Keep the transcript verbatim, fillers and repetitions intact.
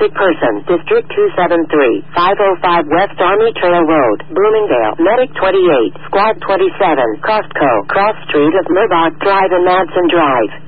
Wanted person, District two seven three, five oh five West Army Trail Road, Bloomingdale. Medic twenty-eight, Squad twenty-seven, Costco, Cross Street of Murbach Drive and Madsen Drive.